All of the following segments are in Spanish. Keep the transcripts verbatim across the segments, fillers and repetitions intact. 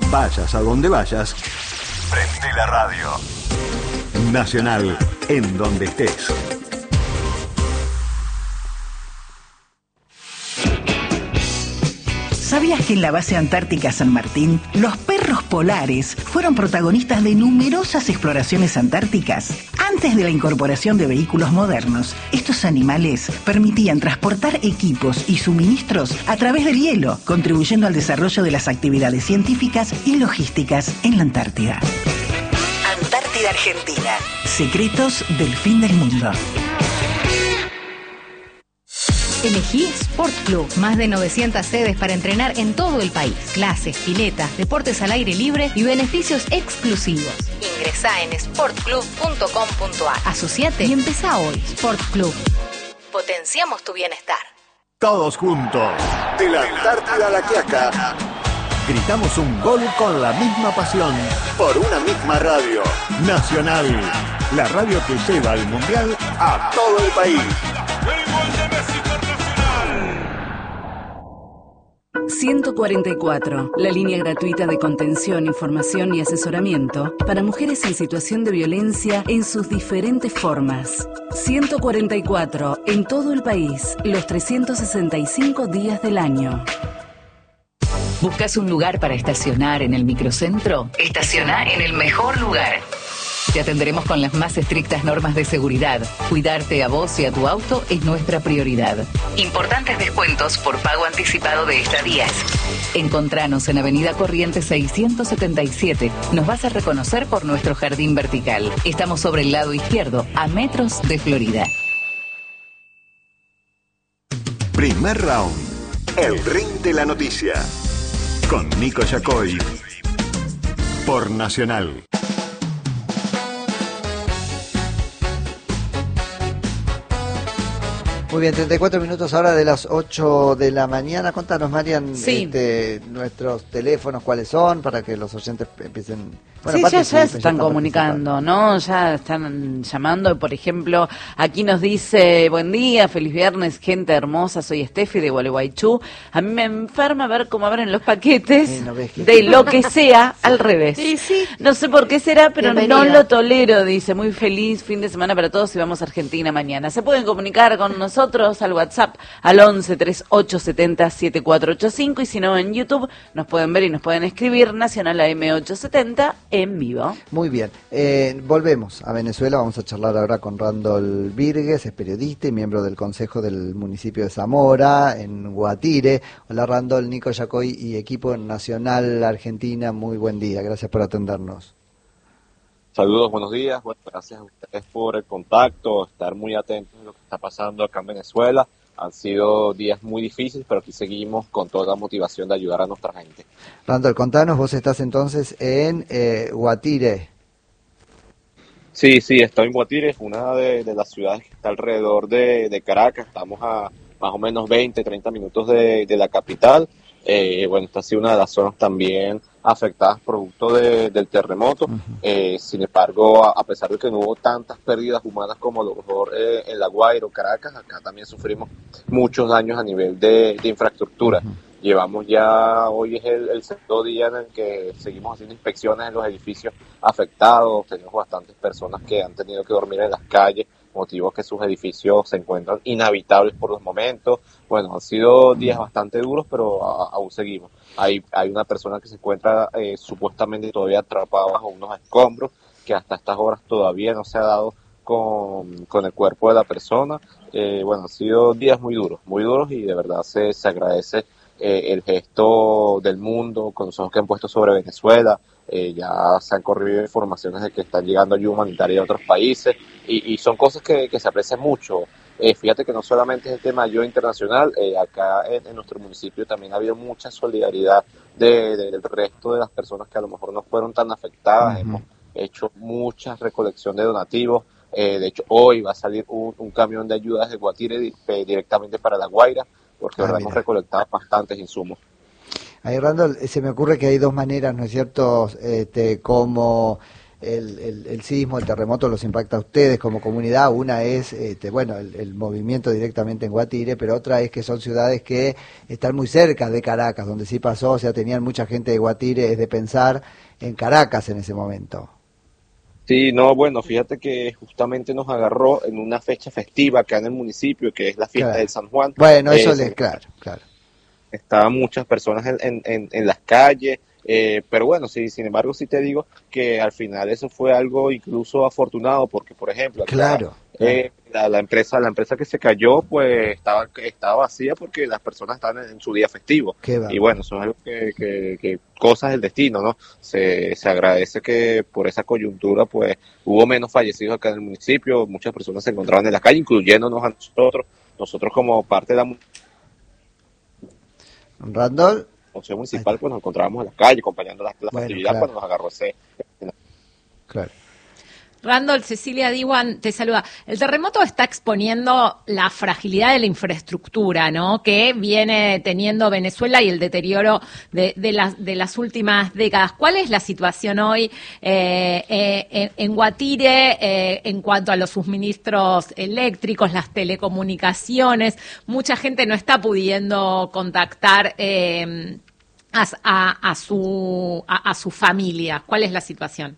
Vayas a donde vayas, prende la radio. Nacional, en donde estés. ¿Sabías que en la base antártica San Martín, los perros polares fueron protagonistas de numerosas exploraciones antárticas? Antes de la incorporación de vehículos modernos, estos animales permitían transportar equipos y suministros a través del hielo, contribuyendo al desarrollo de las actividades científicas y logísticas en la Antártida. Antártida Argentina. Secretos del fin del mundo. Elegí Sport Club, más de novecientas sedes para entrenar en todo el país. Clases, piletas, deportes al aire libre y beneficios exclusivos. Ingresá en sport club punto com punto a r. Asociate y empezá hoy. Sport Club. Potenciamos tu bienestar. Todos juntos, de la Antártida a la Quiaca. Gritamos un gol con la misma pasión, por una misma radio. Nacional, la radio que lleva al Mundial a todo el país. ciento cuarenta y cuatro, la línea gratuita de contención, información y asesoramiento para mujeres en situación de violencia en sus diferentes formas. ciento cuarenta y cuatro, en todo el país, los trescientos sesenta y cinco días del año. ¿Buscas un lugar para estacionar en el microcentro? Estaciona en el mejor lugar. Te atenderemos con las más estrictas normas de seguridad. Cuidarte a vos y a tu auto es nuestra prioridad. Importantes descuentos por pago anticipado de estadías. Encontranos en Avenida Corrientes seiscientos setenta y siete. Nos vas a reconocer por nuestro jardín vertical. Estamos sobre el lado izquierdo, a metros de Florida. Primer round. El ring de la noticia. Con Nico Yacoy. Por Nacional. Muy bien, treinta y cuatro minutos ahora de las ocho de la mañana. Contanos, Marian, sí. este, nuestros teléfonos, cuáles son, para que los oyentes empiecen... Bueno, sí, ya, ya están están comunicando, ¿no? Ya están llamando. Por ejemplo, aquí nos dice, buen día, feliz viernes, gente hermosa, soy Steffi de Gualeguaychú. A mí me enferma ver cómo abren los paquetes sí, no ves que... de lo que sea al revés. Sí, sí. No sé por qué será, pero Bienvenida. no lo tolero, dice. Muy feliz fin de semana para todos y vamos a Argentina mañana. Se pueden comunicar con nosotros al WhatsApp al once treinta y ocho setenta setenta y cuatro ochenta y cinco y si no en YouTube nos pueden ver y nos pueden escribir Nacional A M ochocientos setenta en vivo. Muy bien, eh, volvemos a Venezuela, vamos a charlar ahora con Randall Virgues, es periodista y miembro del Consejo del municipio de Zamora, en Guatire. Hola Randall, Nico Yacoy y equipo Nacional Argentina, muy buen día, gracias por atendernos. Saludos, buenos días, bueno, gracias a ustedes por el contacto, estar muy atentos a lo que está pasando acá en Venezuela. Han sido días muy difíciles, pero aquí seguimos con toda la motivación de ayudar a nuestra gente. Randall, contanos, vos estás entonces en eh, Guatire. Sí, sí, estoy en Guatire, una de, de las ciudades que está alrededor de, de Caracas. Estamos a más o menos veinte, treinta minutos de, de la capital. Eh, bueno, esta ha sido una de las zonas también afectadas producto de, del terremoto. Uh-huh. Eh, sin embargo, a, a pesar de que no hubo tantas pérdidas humanas como a lo mejor eh, en La Guaira o Caracas, acá también sufrimos muchos daños a nivel de, de infraestructura. Uh-huh. Llevamos ya, hoy es el, el segundo día en el que seguimos haciendo inspecciones en los edificios afectados. Tenemos bastantes personas que han tenido que dormir en las calles, motivos que sus edificios se encuentran inhabitables por los momentos. Bueno, han sido días bastante duros, pero a, aún seguimos. Hay, hay una persona que se encuentra eh, supuestamente todavía atrapada bajo unos escombros, que hasta estas horas todavía no se ha dado con, con el cuerpo de la persona. Eh, bueno, han sido días muy duros, muy duros y de verdad se, se agradece eh, el gesto del mundo con los ojos que han puesto sobre Venezuela. Eh, ya se han corrido informaciones de que están llegando ayuda humanitaria de otros países y, y son cosas que, que se aprecian mucho. Eh, fíjate que no solamente es el tema de ayuda internacional, eh, acá en, en nuestro municipio también ha habido mucha solidaridad de, de, del resto de las personas que a lo mejor no fueron tan afectadas. Uh-huh. Hemos hecho mucha recolección de donativos. Eh, de hecho, hoy va a salir un, un camión de ayudas de Guatire di, eh, directamente para La Guaira, porque ah, verdad, hemos recolectado bastantes insumos. Ahí, Randall, se me ocurre que hay dos maneras, ¿no es cierto?, este, como el, el, el sismo, el terremoto los impacta a ustedes como comunidad. Una es, este, bueno, el, el movimiento directamente en Guatire, pero otra es que son ciudades que están muy cerca de Caracas, donde sí pasó, o sea, tenían mucha gente de Guatire, es de pensar en Caracas en ese momento. Sí, no, bueno, fíjate que justamente nos agarró en una fecha festiva acá en el municipio, que es la fiesta Claro. del San Juan. Bueno, eso Eh, les, claro, claro. Estaban muchas personas en, en, en, en las calles, eh, pero bueno, sí, sin embargo sí te digo que al final eso fue algo incluso afortunado, porque por ejemplo, acá, Claro, claro. eh, la, la empresa la empresa que se cayó, pues estaba estaba vacía porque las personas estaban en, en su día festivo. Qué va. Y bueno, eso es algo que, que, que cosas del destino, ¿no? Se, se agradece que por esa coyuntura, pues hubo menos fallecidos acá en el municipio, muchas personas se encontraban en la calle, incluyéndonos a nosotros, nosotros como parte de la Randall. Consejo Municipal, pues nos encontrábamos en la calle acompañando la, la Bueno, festividad claro. cuando nos agarró ese. Claro. Randall, Cecilia Diwan te saluda. El terremoto está exponiendo la fragilidad de la infraestructura, ¿no?, que viene teniendo Venezuela y el deterioro de, de, las, de las últimas décadas. ¿Cuál es la situación hoy eh, eh, en, en Guatire eh, en cuanto a los suministros eléctricos, las telecomunicaciones? Mucha gente no está pudiendo contactar eh, a, a, a, su, a, a su familia. ¿Cuál es la situación?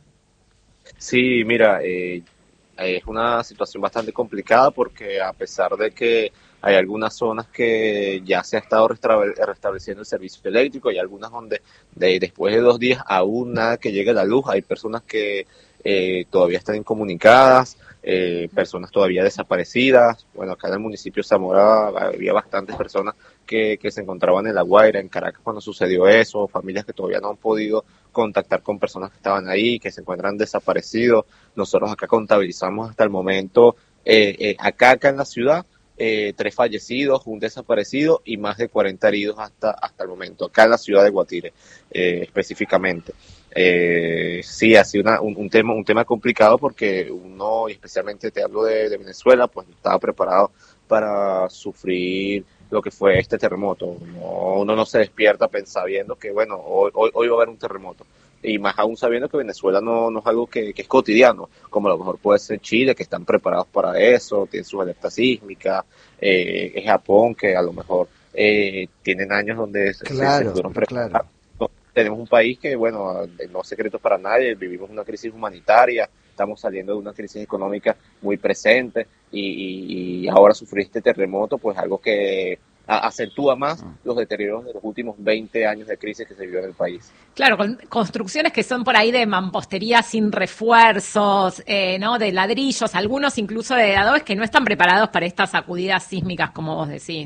Sí, mira, eh, es una situación bastante complicada porque a pesar de que hay algunas zonas que ya se ha estado restab- restableciendo el servicio eléctrico, hay algunas donde de, después de dos días aún nada que llegue la luz, hay personas que eh, todavía están incomunicadas, eh, personas todavía desaparecidas. Bueno, acá en el municipio de Zamora había bastantes personas que, que se encontraban en La Guaira, en Caracas cuando sucedió eso, familias que todavía no han podido contactar con personas que estaban ahí, que se encuentran desaparecidos. Nosotros acá contabilizamos hasta el momento, eh, eh, acá, acá en la ciudad, eh, tres fallecidos, un desaparecido y más de cuarenta heridos hasta, hasta el momento, acá en la ciudad de Guatire, eh, específicamente. Eh, sí, ha sido una, un, un tema un tema complicado porque uno, y especialmente te hablo de, de Venezuela, pues no estaba preparado para sufrir lo que fue este terremoto. No, uno no se despierta sabiendo que, bueno, hoy, hoy, hoy va a haber un terremoto. Y más aún sabiendo que Venezuela no, no es algo que, que es cotidiano, como a lo mejor puede ser Chile, que están preparados para eso, tienen sus alertas sísmicas, eh, es Japón, que a lo mejor eh, tienen años donde se, Claro, se estuvieron preparados. claro. No, tenemos un país que, bueno, no es secreto para nadie, vivimos una crisis humanitaria, estamos saliendo de una crisis económica muy presente y, y, y ahora sufrir este terremoto, pues algo que a, acentúa más los deterioros de los últimos veinte años de crisis que se vivió en el país. Claro, con construcciones que son por ahí de mampostería sin refuerzos, eh, ¿no?, de ladrillos, algunos incluso de adobes que no están preparados para estas sacudidas sísmicas, como vos decís.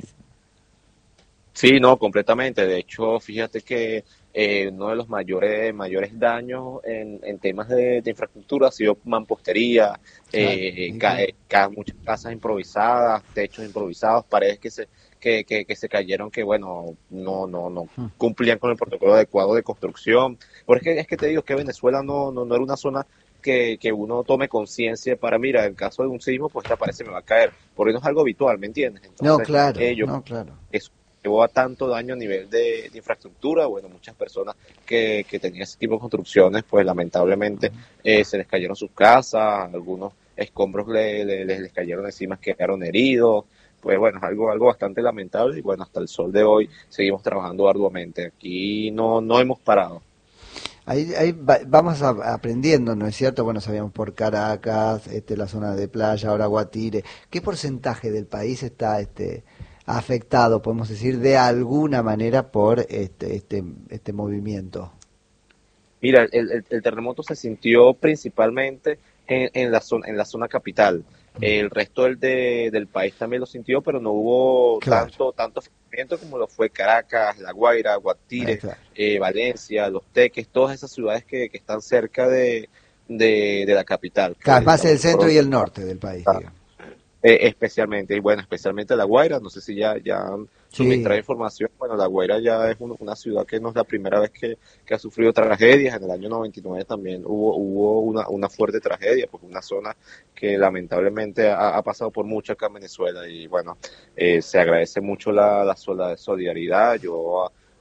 Sí, no, completamente. De hecho, fíjate que eh, uno de los mayores mayores daños en, en temas de, de infraestructura ha sido mampostería, eh, ca, ca, muchas casas improvisadas, techos improvisados, paredes que se que, que, que se cayeron que, bueno, no no no cumplían con el protocolo adecuado de construcción. Porque es que, es que te digo que Venezuela no, no, no era una zona que, que uno tome conciencia para, mira, en caso de un sismo, pues esta pared se me va a caer. Porque no es algo habitual, ¿me entiendes? Entonces, No, claro, eh, yo, no, claro. Eso llevó a tanto daño a nivel de, de infraestructura. Bueno, muchas personas que, que tenían ese tipo de construcciones, pues lamentablemente eh, se les cayeron sus casas, algunos escombros le, le, les, les cayeron encima, quedaron heridos. Pues bueno, es algo, algo bastante lamentable y bueno, hasta el sol de hoy seguimos trabajando arduamente. Aquí no, no hemos parado. Ahí, ahí va, vamos a, aprendiendo, ¿no es cierto? Bueno, sabíamos por Caracas, este, la zona de playa, ahora Guatire. ¿Qué porcentaje del país está este afectado, podemos decir, de alguna manera por este este, este movimiento? Mira, el, el, el terremoto se sintió principalmente en, en la zona en la zona capital. El resto del, de, del país también lo sintió, pero no hubo Claro. tanto tanto afectamiento como lo fue Caracas, La Guaira, Guatire, Claro. eh, Valencia, Los Teques, todas esas ciudades que, que están cerca de, de, de la capital. Claro, Que más el estamos centro y nosotros- el norte del país, Ah. digamos. Eh, especialmente, y bueno, especialmente La Guaira, no sé si ya, ya han Sí. suministrado información. Bueno, La Guaira ya es un- una ciudad que no es la primera vez que, que ha sufrido tragedias. En el año noventa y nueve también hubo, hubo una, una fuerte tragedia, porque una zona que lamentablemente ha, ha pasado por mucho acá en Venezuela. Y bueno, eh, se agradece mucho la, la, la solidaridad. Yo a-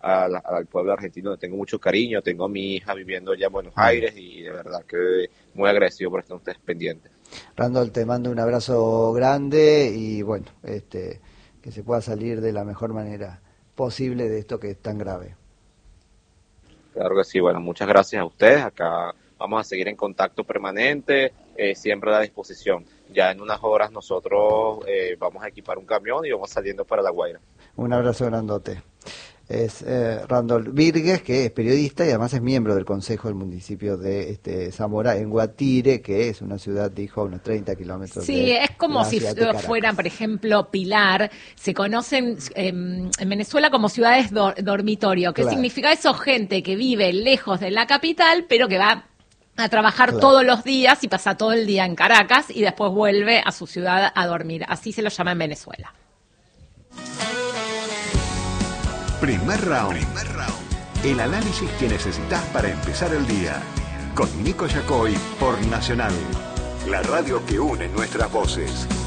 a la, al pueblo argentino, le tengo mucho cariño, tengo a mi hija viviendo ya en Buenos Aires y de verdad que muy agradecido por estar ustedes pendientes. Randall, te mando un abrazo grande y bueno, este, que se pueda salir de la mejor manera posible de esto que es tan grave. Claro que sí, bueno, muchas gracias a ustedes, acá vamos a seguir en contacto permanente, eh, siempre a la disposición. Ya en unas horas nosotros eh, vamos a equipar un camión y vamos saliendo para La Guaira. Un abrazo grandote. Es eh, Randall Virgues, que es periodista y además es miembro del Consejo del Municipio de este, Zamora, en Guatire, que es una ciudad, dijo, a unos treinta kilómetros sí, de es como la si ciudad de Caracas. fuera, por ejemplo, Pilar. Se conocen eh, en Venezuela como ciudades do- dormitorio. ¿Qué Claro. significa eso? Gente que vive lejos de la capital, pero que va a trabajar Claro. todos los días y pasa todo el día en Caracas y después vuelve a su ciudad a dormir. Así se lo llama en Venezuela. Primer round. Primer round. El análisis que necesitas para empezar el día. Con Nico Yacoy por Nacional. La radio que une nuestras voces.